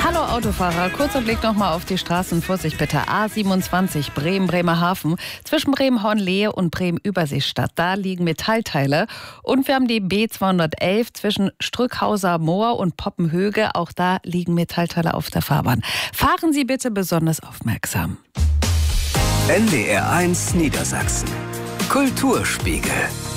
Hallo Autofahrer, kurzer Blick nochmal auf die Straßen. Vorsicht bitte. A27 Bremen-Bremerhaven. Zwischen Bremen-Hornlehe und Bremen-Überseestadt. Da liegen Metallteile. Und wir haben die B211 zwischen Strückhauser Moor und Poppenhöge. Auch da liegen Metallteile auf der Fahrbahn. Fahren Sie bitte besonders aufmerksam. NDR1 Niedersachsen. Kulturspiegel.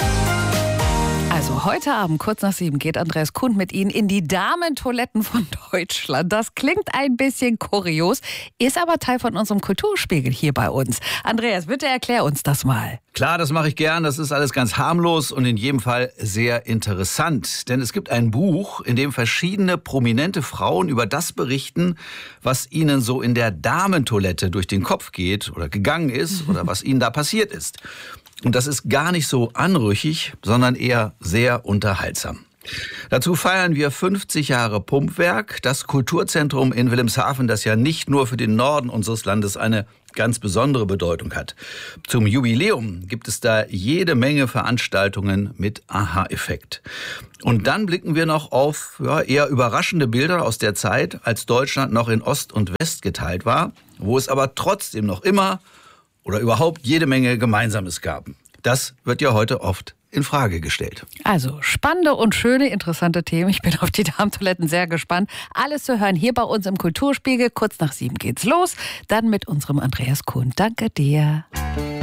Also heute Abend, kurz nach 7, geht Andreas Kuhn mit Ihnen in die Damentoiletten von Deutschland. Das klingt ein bisschen kurios, ist aber Teil von unserem Kulturspiegel hier bei uns. Andreas, bitte erklär uns das mal. Klar, das mache ich gern. Das ist alles ganz harmlos und in jedem Fall sehr interessant. Denn es gibt ein Buch, in dem verschiedene prominente Frauen über das berichten, was ihnen so in der Damentoilette durch den Kopf geht oder gegangen ist oder was ihnen da passiert ist. Und das ist gar nicht so anrüchig, sondern eher sehr unterhaltsam. Dazu feiern wir 50 Jahre Pumpwerk, das Kulturzentrum in Wilhelmshaven, das ja nicht nur für den Norden unseres Landes eine ganz besondere Bedeutung hat. Zum Jubiläum gibt es da jede Menge Veranstaltungen mit Aha-Effekt. Und dann blicken wir noch auf eher überraschende Bilder aus der Zeit, als Deutschland noch in Ost und West geteilt war, wo es aber trotzdem noch immer oder überhaupt jede Menge Gemeinsames gab. Das wird ja heute oft in Frage gestellt. Also spannende und schöne, interessante Themen. Ich bin auf die Damentoiletten sehr gespannt. Alles zu hören hier bei uns im Kulturspiegel. Kurz nach 7 geht's los. Dann mit unserem Andreas Kuhn. Danke dir.